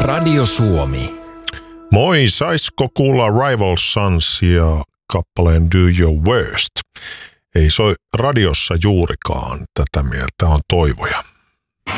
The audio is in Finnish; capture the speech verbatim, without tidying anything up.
Radio Suomi. Moi, saisko kuulla Rival Sons ja kappaleen Do Your Worst? Ei soi radiossa juurikaan, tätä mieltä on Toivoja.